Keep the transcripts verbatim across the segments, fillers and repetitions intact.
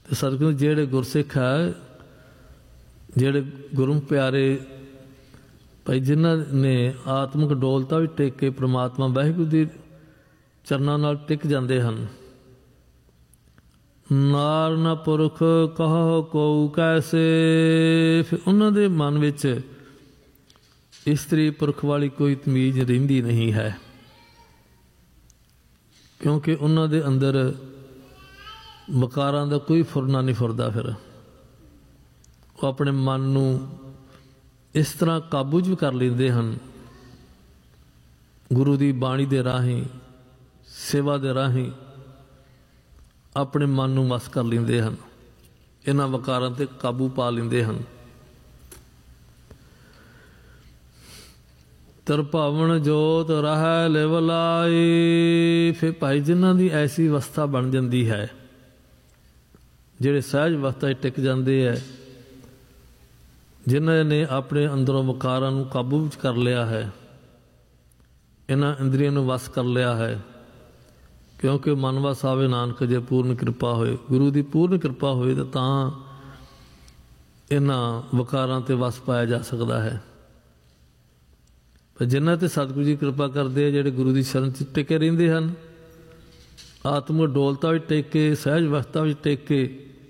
तो सतगुरू जेड़े गुरसिख है, जेड़े गुरु प्यारे भाई जिन्हां ने आत्मक डोलता भी टेक के परमात्मा वाहिगुरू दी चरनां नाल टिक जांदे हन। नार न पुरख कहो को कैसे, फिर उन्हां दे मन विच इस्त्री पुरख वाली कोई तमीज रहिंदी नहीं है, क्योंकि उन्हां दे अंदर वकारां दा कोई फुरना नहीं फुरदा। फिर वो अपने मन नूं इस तरह काबू च भी कर लेंदे हन, गुरु दी बाणी दे राहीं, सेवा दे राहीं अपने मन नूं वस कर लेंदे हन, इन्हां वकारां ते काबू पा लेंदे हन। तरभावन जोत रह लिवलाई, फिर भाई जिन्हां दी ऐसी अवस्था बन जाती है, जिहड़े सहज अवस्था टिक जाते है, जिन्हां ने अपने अंदरों वकारां नूं काबू विच कर लिया है, इन्हां इंद्रियां नूं वस कर लिया है। क्योंकि मन वस आवे नानक जे पूर्ण कृपा होए, गुरु की पूर्ण कृपा होए तो तां इन्हां वकारां ते वस पाया जा सकता है। पर जिन्हां ते सतगुरू जी कृपा करते हैं, जिहड़े गुरु की शरण च टिके रहिंदे हन, आत्मक डोलता भी टेक के, सहज अवस्था भी टेक के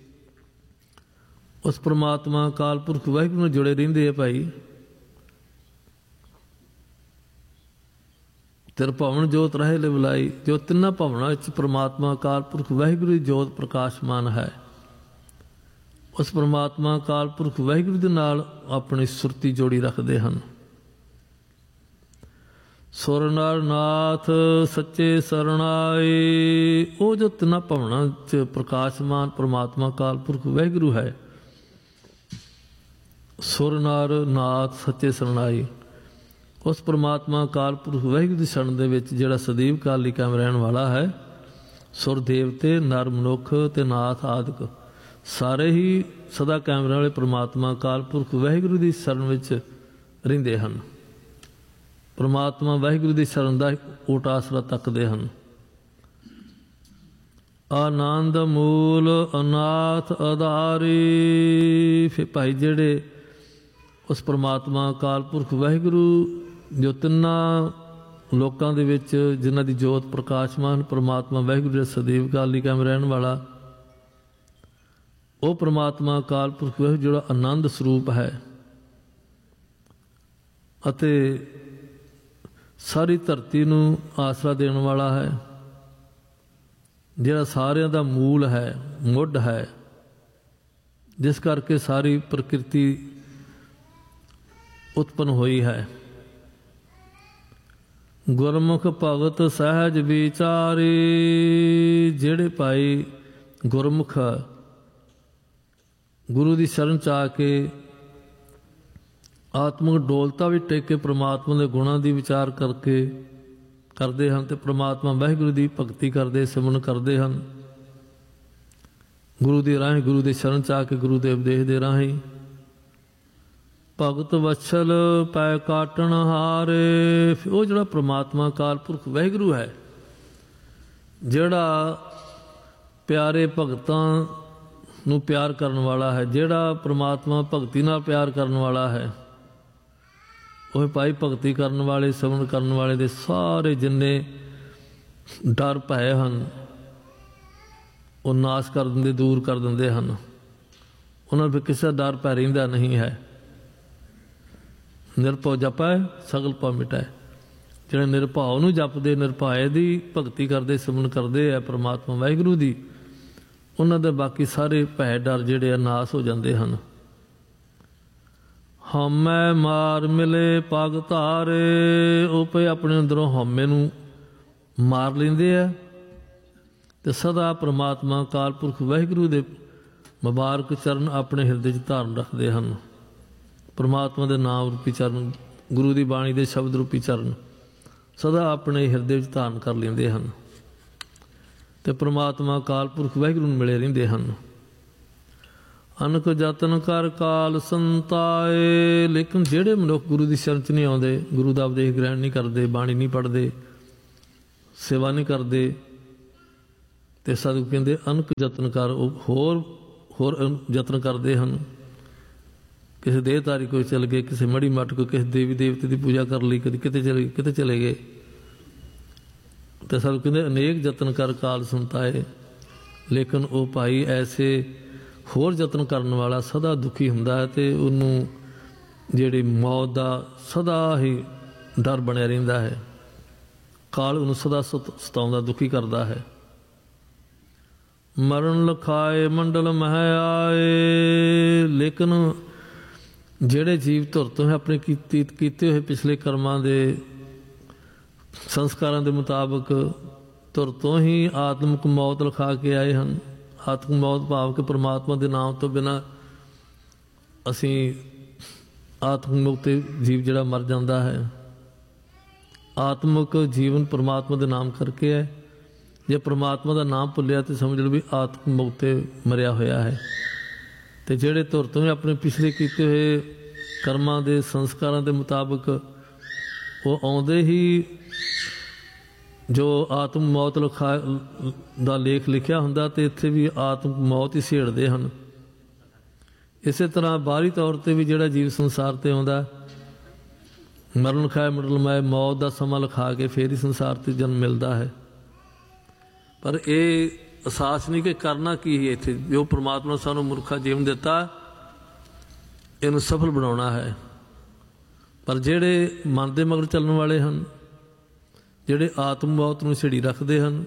उस परमात्मा काल पुरख वाहिगुरू नाल जुड़े रहिंदे है। भाई तिर भवन जोत रहे लिवलाई, जो तिन्ना भवनां विच परमात्मा काल पुरख वाहिगुरू की जोत प्रकाशमान है, उस परमात्मा काल पुरख वाहिगुरू दे नाल अपनी सुरती जोड़ी रखते हैं। सुर नर नाथ सच्चे सरणाए, वो जो तिना भवनां च प्रकाशमान परमात्मा काल पुरख वाहिगुरू है, सुर नर नाथ सच्चे सरणाई, उस परमात्मा काल पुरख वाहिगुरू की शरण दे विच जिहड़ा सदैव काली कायम रहण वाला है, सुर देवते नर मनुख ते नाथ आदिक सारे ही सदा कायम रहण वाले परमात्मा काल पुरख वाहिगुरू की शरण विच रहिंदे हन। परमात्मा वाहिगुरू की शरण का ओट आसरा तकते हैं। आनंद मूल अनाथ आधारी, फिर भाई जेड़े उस परमात्मा काल पुरख वाहिगुरू जो तिन्ना लोकां दे विच जिन्हां दी जोत प्रकाशमान परमात्मा वाहिगुरू सदैव काली कायम रहण वाला, वो परमात्मा काल पुरख वाहिगुरू जिहड़ा आनंद स्वरूप है अते सारी धरती नूं आसरा देण वाला है, जिहड़ा सारियां दा मूल है, मुढ़ है, जिस करके सारी प्रकृति उत्पन्न हुई है। गुरमुख भगत सहज विचारी, जेड़े भाई गुरमुख गुरु की शरण च आके आत्मक डोलता भी टेक के परमात्मा के गुणों की विचार करके करते हैं, तो परमात्मा वाहिगुरू की भगती करते सिमरन करते हैं, गुरु के राही गुरु के शरण च आके गुरु के उपदेश के राही भगत वत्सल पै काटन हारे। वो जोड़ा परमात्मा काल पुरख वाहिगुरू है, जोड़ा प्यारे भगतां नूं प्यार करने वाला है, जोड़ा परमात्मा भगती नाल प्यार करने वाला है, वह भाई भगती करने वाले सिमरन करने वाले दे सारे जिन्ने डर भय हैं वो नाश कर देंदे, दूर कर देंदे हैं। उन्होंने फिर किसी डर भय रहिंदा नहीं है। निरभव जपै सगल भव मिटाए, जिहड़े निरभाव नूं जपदे, निरभाए दी भगती करते सिमरन करते है परमात्मा वाहिगुरू दी, उन्हां दे बाकी सारे भय डर जिहड़े नाश हो जाते हैं। हमै मार मिले पग धारे, वो पे अपने अंदरों हौमे नूं मार लेंदे है ते सदा परमात्मा काल पुरख वाहिगुरू दे मुबारक चरण अपने हिरदे च धारण रखते हैं। परमात्मा के नाम रूपी चरण, गुरु की बाणी के शब्द रूपी चरण सदा अपने हिरदे च धारण कर लेंदे हैं ते परमात्मा काल पुरख वाहिगुरू नूं मिले रहिंदे हैं। अनक जतन कर काल संताए, लेकिन जेड़े मनुख गुरु की शरण च नहीं आउंदे, गुरु का उपदेश ग्रहण नहीं करते, बाणी नहीं पढ़ते, सेवा नहीं करते, तो सतगुरू कहते अनक जतन कर, होर ਹੋਰ ਯਤਨ ਕਰਦੇ ਹਨ। ਕਿਸੇ ਦੇਹਧਾਰੀ ਕੋਈ ਚਲ ਗਏ, ਕਿਸੇ ਮੜੀ ਮੱਠ ਕੋਈ ਕਿਸੇ ਦੇਵੀ ਦੇਵਤੇ ਦੀ ਪੂਜਾ ਕਰ ਲਈ, ਕਦੇ ਕਿਤੇ ਚਲੇ ਕਿਤੇ ਚਲੇ ਗਏ। ਤੇ ਸਭ ਕਹਿੰਦੇ ਅਨੇਕ ਯਤਨ ਕਰ ਕਾਲ ਸੰਤਾਏ, ਲੇਕਿਨ ਉਹ ਭਾਈ ਐਸੇ ਹੋਰ ਯਤਨ ਕਰਨ ਵਾਲਾ ਸਦਾ ਦੁਖੀ ਹੁੰਦਾ ਹੈ ਅਤੇ ਉਹਨੂੰ ਜਿਹੜੀ ਮੌਤ ਦਾ ਸਦਾ ਹੀ ਡਰ ਬਣਿਆ ਰਹਿੰਦਾ ਹੈ। ਕਾਲ ਉਹਨੂੰ ਸਦਾ ਸਤ ਸਤਾਉਂਦਾ, ਦੁਖੀ ਕਰਦਾ ਹੈ। ਮਰਨ ਲਖਾਏ ਮੰਡਲ ਮਹਿ ਆਏ, ਲੇਕਿਨ ਜਿਹੜੇ ਜੀਵ ਧੁਰ ਤੋਂ ਹੈ ਆਪਣੇ ਕੀਤੀ ਕੀਤੇ ਹੋਏ ਪਿਛਲੇ ਕਰਮਾਂ ਦੇ ਸੰਸਕਾਰਾਂ ਦੇ ਮੁਤਾਬਕ ਧੁਰ ਤੋਂ ਹੀ ਆਤਮਿਕ ਮੌਤ ਲਿਖਾ ਕੇ ਆਏ ਹਨ। ਆਤਮਿਕ ਮੌਤ ਭਾਵ ਕਿ ਪਰਮਾਤਮਾ ਦੇ ਨਾਮ ਤੋਂ ਬਿਨਾਂ ਅਸੀਂ ਆਤਮਿਕ ਮੁਕਤ ਜੀਵ ਜਿਹੜਾ ਮਰ ਜਾਂਦਾ ਹੈ। ਆਤਮਿਕ ਜੀਵਨ ਪਰਮਾਤਮਾ ਦੇ ਨਾਮ ਕਰਕੇ ਹੈ। ਜੇ ਪਰਮਾਤਮਾ ਦਾ ਨਾਮ ਭੁੱਲਿਆ ਤਾਂ ਸਮਝ ਲਓ ਵੀ ਆਤਮਿਕ ਮੁਕਤ ਮਰਿਆ ਹੋਇਆ ਹੈ। ਅਤੇ ਜਿਹੜੇ ਧੁਰ ਤੋਂ ਆਪਣੇ ਪਿਛਲੇ ਕੀਤੇ ਹੋਏ ਕਰਮਾਂ ਦੇ ਸੰਸਕਾਰਾਂ ਦੇ ਮੁਤਾਬਕ ਉਹ ਆਉਂਦੇ ਹੀ ਜੋ ਆਤਮ ਮੌਤ ਲਿਖਾ ਦਾ ਲੇਖ ਲਿਖਿਆ ਹੁੰਦਾ ਅਤੇ ਇੱਥੇ ਵੀ ਆਤਮ ਮੌਤ ਹੀ ਛੇੜਦੇ ਹਨ। ਇਸੇ ਤਰ੍ਹਾਂ ਬਾਹਰੀ ਤੌਰ 'ਤੇ ਵੀ ਜਿਹੜਾ ਜੀਵ ਸੰਸਾਰ 'ਤੇ ਆਉਂਦਾ, ਮਰਨ ਲਿਖਾਏ ਮੰਡਲ ਮਾਏ, ਮੌਤ ਦਾ ਸਮਾਂ ਲਿਖਾ ਕੇ ਫਿਰ ਹੀ ਸੰਸਾਰ 'ਤੇ ਜਨਮ ਮਿਲਦਾ ਹੈ। ਪਰ ਇਹ ਅਹਿਸਾਸ ਨਹੀਂ ਕਿ ਕਰਨਾ ਕੀ ਹੈ ਇੱਥੇ। ਜੋ ਪਰਮਾਤਮਾ ਨੇ ਸਾਨੂੰ ਮਨੁੱਖਾ ਜੀਵਨ ਦਿੱਤਾ, ਇਹਨੂੰ ਸਫਲ ਬਣਾਉਣਾ ਹੈ। ਪਰ ਜਿਹੜੇ ਮਨ ਦੇ ਮਗਰ ਚੱਲਣ ਵਾਲੇ ਹਨ, ਜਿਹੜੇ ਆਤਮ ਮੌਤ ਨੂੰ ਛਿੜੀ ਰੱਖਦੇ ਹਨ,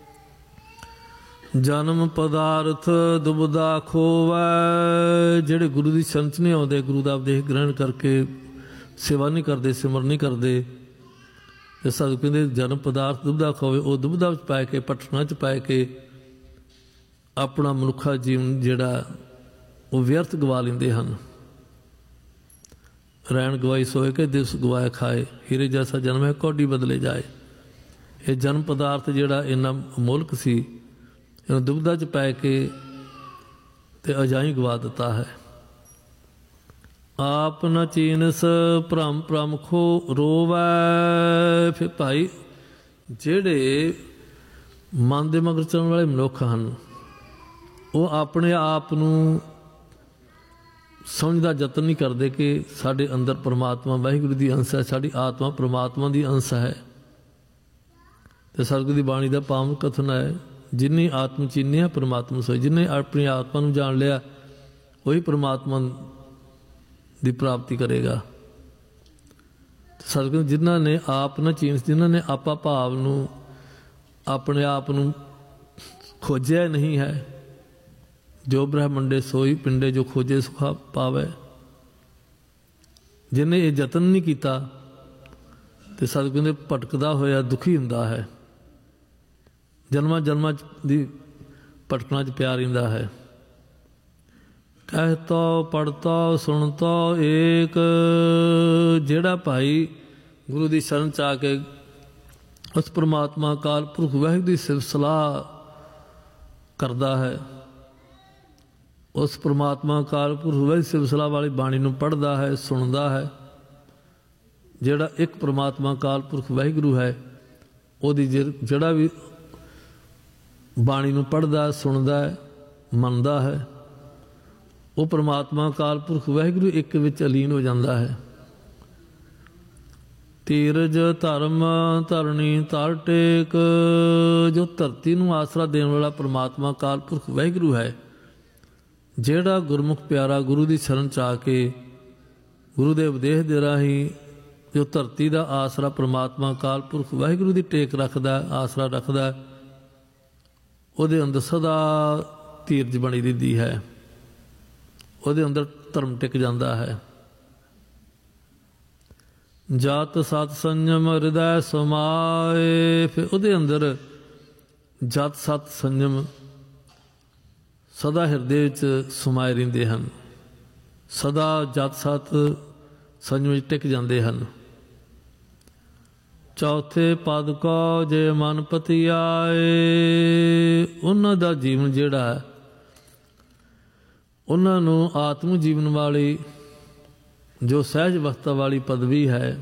ਜਨਮ ਪਦਾਰਥ ਦੁਬਦਾ ਖੋਵੈ, ਜਿਹੜੇ ਗੁਰੂ ਦੀ ਸ਼ਰਨ 'ਚ ਨਹੀਂ ਆਉਂਦੇ, ਗੁਰੂ ਦਾ ਉਪਦੇਸ਼ ਗ੍ਰਹਿਣ ਕਰਕੇ ਸੇਵਾ ਨਹੀਂ ਕਰਦੇ, ਸਿਮਰ ਨਹੀਂ ਕਰਦੇ, ਤੇ ਸਾਧੂ ਕਹਿੰਦੇ ਜਨਮ ਪਦਾਰਥ ਦੁਬਦਾ ਖੋਵੇ, ਉਹ ਦੁਬਦਾ ਵਿੱਚ ਪਾ ਕੇ, ਪਟਣਾ 'ਚ ਪਾ ਕੇ ਆਪਣਾ ਮਨੁੱਖਾ ਜੀਵਨ ਜਿਹੜਾ ਉਹ ਵਿਅਰਥ ਗਵਾ ਲੈਂਦੇ ਹਨ। ਰੈਣ ਗਵਾਈ ਸੋਏ ਕੇ ਦਿਵਸ ਗਵਾਇਆ ਖਾਏ, ਹੀਰੇ ਜੈਸਾ ਜਨਮ ਹੈ ਕੌਡੀ ਬਦਲੇ ਜਾਏ। ਇਹ ਜਨਮ ਪਦਾਰਥ ਜਿਹੜਾ ਇੰਨਾ ਮੁਲਕ ਸੀ, ਇਹਨੂੰ ਦੁਬਦਾ 'ਚ ਪੈ ਕੇ ਤੇ ਅਜਾਈ ਗਵਾ ਦਿੱਤਾ ਹੈ। ਆਪ ਨ ਚੀਨਸ ਭਰਮ ਭਰਮ ਖੋ ਰੋਵੈ। ਫਿਰ ਭਾਈ ਜਿਹੜੇ ਮਨ ਦੇ ਮਗਰ ਚੱਲਣ ਵਾਲੇ ਮਨੁੱਖ ਹਨ, ਉਹ ਆਪਣੇ ਆਪ ਨੂੰ ਸਮਝ ਦਾ ਯਤਨ ਨਹੀਂ ਕਰਦੇ ਕਿ ਸਾਡੇ ਅੰਦਰ ਪਰਮਾਤਮਾ ਵਾਹਿਗੁਰੂ ਦੀ ਅੰਸ਼ ਹੈ, ਸਾਡੀ ਆਤਮਾ ਪਰਮਾਤਮਾ ਦੀ ਅੰਸ਼ ਹੈ। ਅਤੇ ਸਤਿਗੁਰੂ ਦੀ ਬਾਣੀ ਦਾ ਪਾਵਨ ਕਥਨ ਹੈ, ਜਿੰਨੀ ਆਤਮ ਚੀਨਿਆ ਪਰਮਾਤਮਾ ਸੋਈ। ਜਿਹਨੇ ਆਪਣੀ ਆਤਮਾ ਨੂੰ ਜਾਣ ਲਿਆ, ਉਹੀ ਪਰਮਾਤਮਾ ਦੀ ਪ੍ਰਾਪਤੀ ਕਰੇਗਾ। ਸਤਿਗੁਰੂ ਜਿਨ੍ਹਾਂ ਨੇ ਆਪ ਨਾ ਚੀਨ, ਜਿਨ੍ਹਾਂ ਨੇ ਆਪਾ ਭਾਵ ਨੂੰ, ਆਪਣੇ ਆਪ ਨੂੰ ਖੋਜਿਆ ਨਹੀਂ ਹੈ, ਜੋ ਬ੍ਰਹਮੰਡੇ ਸੋਈ ਪਿੰਡੇ ਜੋ ਖੋਜੇ ਸੁਖਾ ਪਾਵੇ, ਜਿਹਨੇ ਇਹ ਯਤਨ ਨਹੀਂ ਕੀਤਾ ਤੇ ਸਤਿਗੁਰੂ ਕਹਿੰਦੇ ਭਟਕਦਾ ਹੋਇਆ ਦੁਖੀ ਹੁੰਦਾ ਹੈ, ਜਨਮਾਂ ਜਨਮਾਂ ਦੀ ਭਟਕਣਾ 'ਚ ਪਿਆ ਰਹਿੰਦਾ ਹੈ। ਕਹਿਤੋ ਪੜ੍ਹਤੋ ਸੁਣਤੋ ਏਕ, ਜਿਹੜਾ ਭਾਈ ਗੁਰੂ ਦੀ ਸ਼ਰਨ 'ਚ ਆ ਕੇ ਉਸ ਪਰਮਾਤਮਾ ਅਕਾਲ ਪੁਰਖ ਵਾਹਿਗੁਰੂ ਦੀ ਸਿਫਤ ਸਲਾਹ ਕਰਦਾ ਹੈ, ਉਸ ਪਰਮਾਤਮਾ ਅਕਾਲ ਪੁਰਖ ਵਾਹਿਗੁਰੂ ਦੀ ਸਿਫਤ ਸਲਾਹ ਵਾਲੀ ਬਾਣੀ ਨੂੰ ਪੜ੍ਹਦਾ ਹੈ, ਸੁਣਦਾ ਹੈ। ਜਿਹੜਾ ਇੱਕ ਪਰਮਾਤਮਾ ਅਕਾਲ ਪੁਰਖ ਵਾਹਿਗੁਰੂ ਹੈ, ਉਹਦੀ ਜਿਹੜਾ ਵੀ ਬਾਣੀ ਨੂੰ ਪੜ੍ਹਦਾ, ਸੁਣਦਾ ਹੈ, ਮੰਨਦਾ ਹੈ, ਉਹ ਪਰਮਾਤਮਾ ਅਕਾਲ ਪੁਰਖ ਵਾਹਿਗੁਰੂ ਇੱਕ ਵਿੱਚ ਅਲੀਨ ਹੋ ਜਾਂਦਾ ਹੈ। ਧੀਰਜ ਧਰਮ ਧਰਣੀ ਧਰ ਟੇਕ, ਜੋ ਧਰਤੀ ਨੂੰ ਆਸਰਾ ਦੇਣ ਵਾਲਾ ਪਰਮਾਤਮਾ ਅਕਾਲ ਪੁਰਖ ਵਾਹਿਗੁਰੂ ਹੈ, ਜਿਹੜਾ ਗੁਰਮੁਖ ਪਿਆਰਾ ਗੁਰੂ ਦੀ ਸ਼ਰਨ 'ਚ ਆ ਕੇ ਗੁਰੂ ਦੇ ਉਪਦੇਸ਼ ਦੇ ਰਾਹੀਂ ਜੋ ਧਰਤੀ ਦਾ ਆਸਰਾ ਪਰਮਾਤਮਾ ਅਕਾਲ ਪੁਰਖ ਵਾਹਿਗੁਰੂ ਦੀ ਟੇਕ ਰੱਖਦਾ, ਆਸਰਾ ਰੱਖਦਾ, ਉਹਦੇ ਅੰਦਰ ਸਦਾ ਧੀਰਜ ਬਣੀ ਰਹਿੰਦੀ ਹੈ, ਉਹਦੇ ਅੰਦਰ ਧਰਮ ਟਿਕ ਜਾਂਦਾ ਹੈ। ਜਤ ਸਤ ਸੰਜਮ ਹਿਰਦੈ ਸਮਾਏ, ਫਿਰ ਉਹਦੇ ਅੰਦਰ ਜਤ ਸਤ ਸੰਜਮ ਸਦਾ ਹਿਰਦੇ ਵਿੱਚ ਸਮਾਏ ਰਹਿੰਦੇ ਹਨ, ਸਦਾ ਜਤ ਸਤ ਸੰਜਮ ਵਿੱਚ ਟਿਕ ਜਾਂਦੇ ਹਨ। ਚੌਥੇ ਪਦ ਕੋ ਜੇ ਮਨ ਪਤੀ ਆਏ, ਉਹਨਾਂ ਦਾ ਜੀਵਨ ਜਿਹੜਾ ਹੈ, ਉਹਨਾਂ ਨੂੰ ਆਤਮ ਜੀਵਨ ਵਾਲੀ ਜੋ ਸਹਿਜ ਅਵਸਥਾ ਵਾਲੀ ਪਦਵੀ ਹੈ,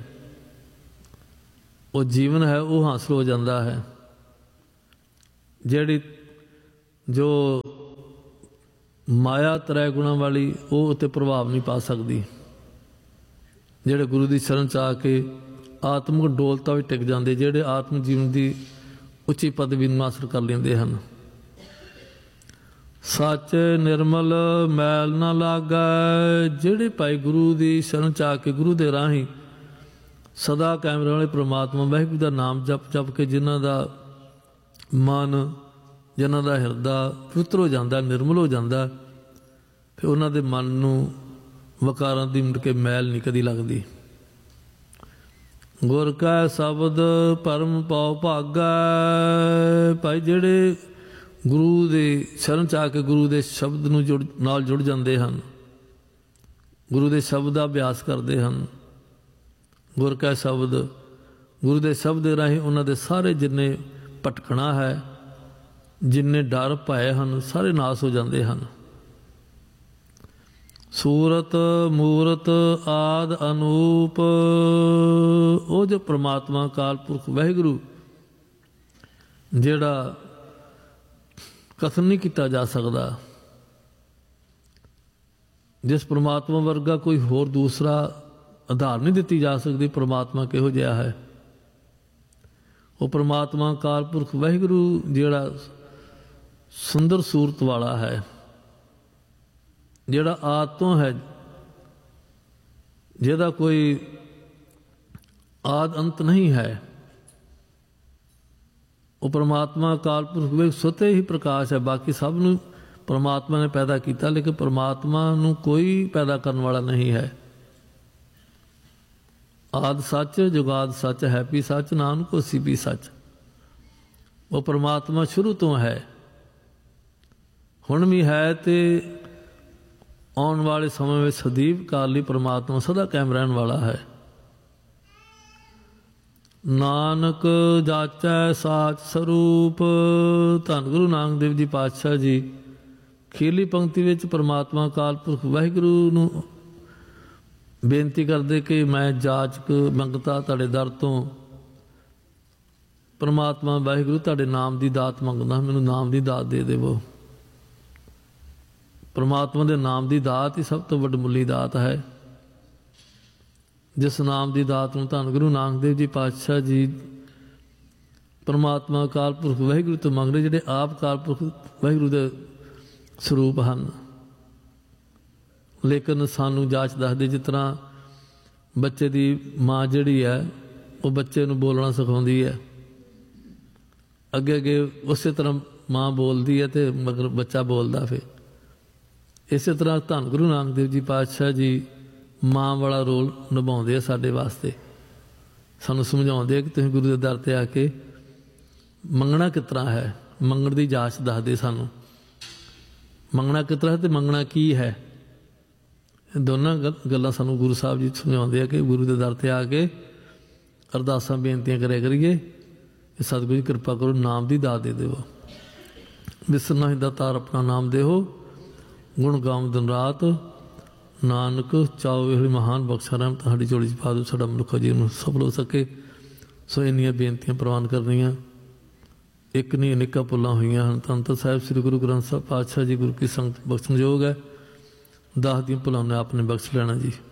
ਉਹ ਜੀਵਨ ਹੈ, ਉਹ ਹਾਸਲ ਹੋ ਜਾਂਦਾ ਹੈ। ਜਿਹੜੀ ਜੋ ਮਾਇਆ ਤ੍ਰੈ ਗੁਣਾਂ ਵਾਲੀ ਉਹ ਉੱਤੇ ਪ੍ਰਭਾਵ ਨਹੀਂ ਪਾ ਸਕਦੀ। ਜਿਹੜੇ ਗੁਰੂ ਦੀ ਸ਼ਰਨ 'ਚ ਆ ਕੇ ਆਤਮਿਕ ਡੋਲਤਾ ਵੀ ਟਿਕ ਜਾਂਦੇ, ਜਿਹੜੇ ਆਤਮ ਜੀਵਨ ਦੀ ਉੱਚੀ ਪਦਵੀ ਨੂੰ ਹਾਸਲ ਕਰ ਲੈਂਦੇ ਹਨ। ਸੱਚ ਨਿਰਮਲ ਮੈਲ ਨਾ ਲਾਗੈ, ਜਿਹੜੇ ਭਾਈ ਗੁਰੂ ਦੀ ਸ਼ਰਨ 'ਚ ਆ ਕੇ ਗੁਰੂ ਦੇ ਰਾਹੀਂ ਸਦਾ ਕਾਇਮ ਰਹਿਣ ਵਾਲੇ ਪ੍ਰਮਾਤਮਾ ਵਾਹਿਗੁਰੂ ਦਾ ਨਾਮ ਜਪ ਜਪ ਕੇ ਜਿਨ੍ਹਾਂ ਦਾ ਮਨ, ਜਿਨ੍ਹਾਂ ਦਾ ਹਿਰਦਾ ਪਵਿੱਤਰ ਹੋ ਜਾਂਦਾ, ਨਿਰਮਲ ਹੋ ਜਾਂਦਾ, ਫਿਰ ਉਹਨਾਂ ਦੇ ਮਨ ਨੂੰ ਵਕਾਰਾਂ ਦੀ ਮੁੜ ਕੇ ਮੈਲ ਨਹੀਂ ਕਦੀ ਲੱਗਦੀ। ਗੁਰ ਕਾ ਸ਼ਬਦ ਪਰਮ ਪਾਉ ਭਾਗੈ, ਭਾਈ ਜਿਹੜੇ ਗੁਰੂ ਦੇ ਸ਼ਰਨ 'ਚ ਆ ਕੇ ਗੁਰੂ ਦੇ ਸ਼ਬਦ ਨੂੰ ਜੁੜ ਨਾਲ ਜੁੜ ਜਾਂਦੇ ਹਨ, ਗੁਰੂ ਦੇ ਸ਼ਬਦ ਦਾ ਅਭਿਆਸ ਕਰਦੇ ਹਨ। ਗੁਰ ਕਾ ਸ਼ਬਦ, ਗੁਰੂ ਦੇ ਸ਼ਬਦ ਦੇ ਰਾਹੀਂ ਉਹਨਾਂ ਦੇ ਸਾਰੇ ਜਿੰਨੇ ਭਟਕਣਾ ਹੈ, ਜਿੰਨੇ ਡਰ ਭਏ ਹਨ, ਸਾਰੇ ਨਾਸ ਹੋ ਜਾਂਦੇ ਹਨ। ਸੂਰਤ ਮੂਰਤ ਆਦ ਅਨੂਪ, ਉਹ ਜੋ ਪ੍ਰਮਾਤਮਾ ਅਕਾਲ ਪੁਰਖ ਵਾਹਿਗੁਰੂ ਜਿਹੜਾ ਕਥਨ ਨਹੀਂ ਕੀਤਾ ਜਾ ਸਕਦਾ, ਜਿਸ ਪ੍ਰਮਾਤਮਾ ਵਰਗਾ ਕੋਈ ਹੋਰ ਦੂਸਰਾ ਆਧਾਰ ਨਹੀਂ ਦਿੱਤੀ ਜਾ ਸਕਦੀ। ਪ੍ਰਮਾਤਮਾ ਕਿਹੋ ਜਿਹਾ ਹੈ? ਉਹ ਪ੍ਰਮਾਤਮਾ ਅਕਾਲ ਪੁਰਖ ਵਾਹਿਗੁਰੂ ਜਿਹੜਾ ਸੁੰਦਰ ਸੂਰਤ ਵਾਲਾ ਹੈ, ਜਿਹੜਾ ਆਦਿ ਤੋਂ ਹੈ, ਜਿਹਦਾ ਕੋਈ ਆਦਿ ਅੰਤ ਨਹੀਂ ਹੈ। ਉਹ ਪ੍ਰਮਾਤਮਾ ਅਕਾਲ ਪੁਰਖ ਵਿੱਚ ਸਵਤः ਹੀ ਪ੍ਰਕਾਸ਼ ਹੈ। ਬਾਕੀ ਸਭ ਨੂੰ ਪ੍ਰਮਾਤਮਾ ਨੇ ਪੈਦਾ ਕੀਤਾ, ਲੇਕਿਨ ਪ੍ਰਮਾਤਮਾ ਨੂੰ ਕੋਈ ਪੈਦਾ ਕਰਨ ਵਾਲਾ ਨਹੀਂ ਹੈ। ਆਦਿ ਸੱਚ, ਜੁਗਾਦ ਸੱਚ, ਹੈ ਵੀ ਸੱਚ, ਨਾਨਕ ਹੋਸੀ ਵੀ ਸੱਚ। ਉਹ ਪ੍ਰਮਾਤਮਾ ਸ਼ੁਰੂ ਤੋਂ ਹੈ, ਹੁਣ ਵੀ ਹੈ, ਤੇ ਆਉਣ ਵਾਲੇ ਸਮੇਂ ਵਿੱਚ ਸਦੀਵ ਕਾਲ ਲਈ ਪ੍ਰਮਾਤਮਾ ਸਦਾ ਕਾਇਮ ਰਹਿਣ ਵਾਲਾ ਹੈ। ਨਾਨਕ ਜਾਚੈ ਸਾਚ ਸਰੂਪ, ਧੰਨ ਗੁਰੂ ਨਾਨਕ ਦੇਵ ਜੀ ਪਾਤਸ਼ਾਹ ਜੀ ਅਖੀਰਲੀ ਪੰਕਤੀ ਵਿੱਚ ਪ੍ਰਮਾਤਮਾ ਅਕਾਲ ਪੁਰਖ ਵਾਹਿਗੁਰੂ ਨੂੰ ਬੇਨਤੀ ਕਰਦੇ ਕਿ ਮੈਂ ਜਾਚਕ ਮੰਗਤਾ ਤੁਹਾਡੇ ਦਰ ਤੋਂ, ਪ੍ਰਮਾਤਮਾ ਵਾਹਿਗੁਰੂ ਤੁਹਾਡੇ ਨਾਮ ਦੀ ਦਾਤ ਮੰਗਦਾ, ਮੈਨੂੰ ਨਾਮ ਦੀ ਦਾਤ ਦੇ ਦੇਵੋ। ਪ੍ਰਮਾਤਮਾ ਦੇ ਨਾਮ ਦੀ ਦਾਤ ਹੀ ਸਭ ਤੋਂ ਵੱਡਮੁੱਲੀ ਦਾਤ ਹੈ। ਜਿਸ ਨਾਮ ਦੀ ਦਾਤ ਨੂੰ ਧੰਨ ਗੁਰੂ ਨਾਨਕ ਦੇਵ ਜੀ ਪਾਤਸ਼ਾਹ ਜੀ ਪ੍ਰਮਾਤਮਾ ਅਕਾਲ ਪੁਰਖ ਵਾਹਿਗੁਰੂ ਤੋਂ ਮੰਗਦੇ, ਜਿਹੜੇ ਆਪ ਅਕਾਲ ਪੁਰਖ ਵਾਹਿਗੁਰੂ ਦੇ ਸਰੂਪ ਹਨ। ਲੇਕਿਨ ਸਾਨੂੰ ਜਾਂਚ ਦੱਸਦੇ, ਜਿਸ ਤਰ੍ਹਾਂ ਬੱਚੇ ਦੀ ਮਾਂ ਜਿਹੜੀ ਹੈ ਉਹ ਬੱਚੇ ਨੂੰ ਬੋਲਣਾ ਸਿਖਾਉਂਦੀ ਹੈ, ਅੱਗੇ ਅੱਗੇ ਉਸੇ ਤਰ੍ਹਾਂ ਮਾਂ ਬੋਲਦੀ ਹੈ ਅਤੇ ਮਗਰ ਬੱਚਾ ਬੋਲਦਾ। ਫਿਰ ਇਸੇ ਤਰ੍ਹਾਂ ਧੰਨ ਗੁਰੂ ਨਾਨਕ ਦੇਵ ਜੀ ਪਾਤਸ਼ਾਹ ਜੀ ਮਾਂ ਵਾਲਾ ਰੋਲ ਨਿਭਾਉਂਦੇ ਆ ਸਾਡੇ ਵਾਸਤੇ। ਸਾਨੂੰ ਸਮਝਾਉਂਦੇ ਆ ਕਿ ਤੁਸੀਂ ਗੁਰੂ ਦੇ ਦਰ 'ਤੇ ਆ ਕੇ ਮੰਗਣਾ ਕਿਸ ਤਰ੍ਹਾਂ ਹੈ, ਮੰਗਣ ਦੀ ਜਾਂਚ ਦੱਸਦੇ ਸਾਨੂੰ। ਮੰਗਣਾ ਕਿਸ ਤਰ੍ਹਾਂ ਅਤੇ ਮੰਗਣਾ ਕੀ ਹੈ, ਇਹ ਦੋਨਾਂ ਗੱਲਾਂ ਸਾਨੂੰ ਗੁਰੂ ਸਾਹਿਬ ਜੀ ਸਮਝਾਉਂਦੇ ਆ ਕਿ ਗੁਰੂ ਦੇ ਦਰ 'ਤੇ ਆ ਕੇ ਅਰਦਾਸਾਂ ਬੇਨਤੀਆਂ ਕਰਿਆ ਕਰੀਏ ਕਿ ਸਤਿਗੁਰੂ ਜੀ ਕਿਰਪਾ ਕਰੋ, ਨਾਮ ਦੀ ਦਾਤ ਦੇ ਦੇਵੋ। ਵਿਸਰਨਾ ਹੀ ਦਾਤਾਰ ਆਪਣਾ ਨਾਮ ਦੇਹੋ, ਗੁਣ ਗਾਮ ਦਿਨ ਰਾਤ, ਨਾਨਕ ਚਾਓ ਇਹ ਮਹਾਨ ਬਖਸ਼ਾ ਰਹਿਮ ਤੁਹਾਡੀ ਝੋਲੀ 'ਚ ਪਾ ਦਿਓ, ਸਾਡਾ ਮਨੁੱਖਾ ਜੀਵਨ ਨੂੰ ਸਫਲ ਹੋ ਸਕੇ। ਸੋ ਇੰਨੀਆਂ ਬੇਨਤੀਆਂ ਪ੍ਰਵਾਨ ਕਰਨੀਆਂ, ਇੱਕ ਨਹੀਂ ਅਨੇਕਾਂ ਭੁੱਲਾਂ ਹੋਈਆਂ ਹਨ। ਧੰਨ ਧੰਨ ਸਾਹਿਬ ਸ੍ਰੀ ਗੁਰੂ ਗ੍ਰੰਥ ਸਾਹਿਬ ਪਾਤਸ਼ਾਹ ਜੀ ਗੁਰੂ ਕੀ ਸੰਗਤ ਬਖਸ਼ਣਯੋਗ ਹੈ। ਦਸ ਦੀਆਂ ਭੁੱਲਾਂ ਨੇ ਆਪ ਨੇ ਬਖਸ਼ ਲੈਣਾ ਜੀ।